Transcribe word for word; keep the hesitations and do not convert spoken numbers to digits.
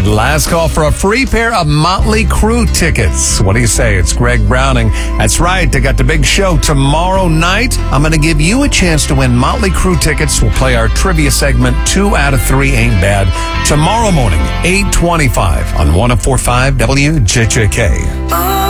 right, last call for a free pair of Motley Crue tickets. What do you say? It's Greg Browning. That's right. They got the big show tomorrow night. I'm going to give you a chance to win Motley Crue tickets. We'll play our trivia segment, Two Out of Three Ain't Bad, tomorrow morning, eight twenty-five on one oh four point five W J J K.